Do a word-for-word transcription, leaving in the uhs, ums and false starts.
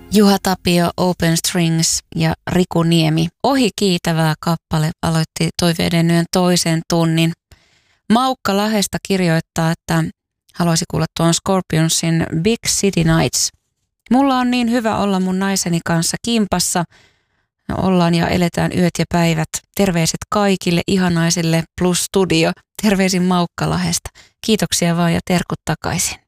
Juha Tapio, Open Strings ja Riku Niemi. Ohi kiitävää kappale aloitti Toiveiden yön toisen tunnin. Maukka Lahdesta kirjoittaa, että haluaisi kuulla tuon Scorpionsin Big City Nights. Mulla on niin hyvä olla mun naiseni kanssa kimpassa. No, ollaan ja eletään yöt ja päivät. Terveiset kaikille ihanaisille plus studio. Terveisin Maukka Lahdesta. Kiitoksia vaan ja terkut takaisin.